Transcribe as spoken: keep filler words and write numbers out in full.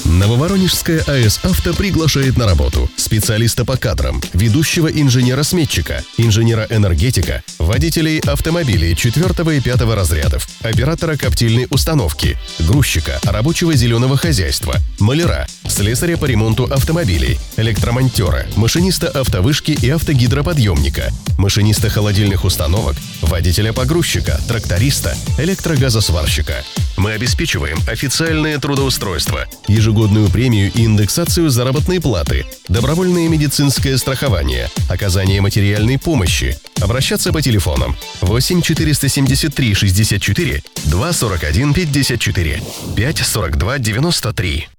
Нововоронежская АЭС «Авто» приглашает на работу специалиста по кадрам, ведущего инженера-сметчика, инженера-энергетика, водителей автомобилей четвертого и пятого разрядов, оператора коптильной установки, грузчика, рабочего зеленого хозяйства, маляра, слесаря по ремонту автомобилей, электромонтера, машиниста автовышки и автогидроподъемника, машиниста холодильных установок, водителя-погрузчика, тракториста, электрогазосварщика. Мы обеспечиваем официальное трудоустройство, ежегодную премию и индексацию заработной платы, добровольное медицинское страхование, оказание материальной помощи. Обращаться по телефонам восемь четыреста семьдесят три шестьдесят четыре два сорок один пятьдесят четыре пять сорок два девяносто три.